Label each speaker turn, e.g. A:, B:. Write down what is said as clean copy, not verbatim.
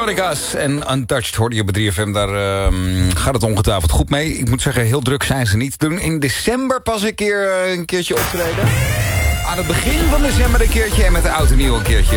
A: Veronica's en Untouched hoorde je op 3FM. Daar gaat het ongetwijfeld goed mee. Ik moet zeggen, heel druk zijn ze niet. Doen in december pas een keertje optreden. Aan het begin van december een keertje en met de oud en nieuw een keertje.